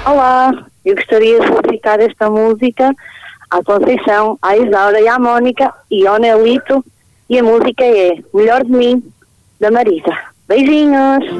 Olá, eu gostaria de solicitar esta música à Conceição, à Isaura e à Mónica e ao Nelito, e a música é Melhor de Mim, da Marisa. Beijinhos!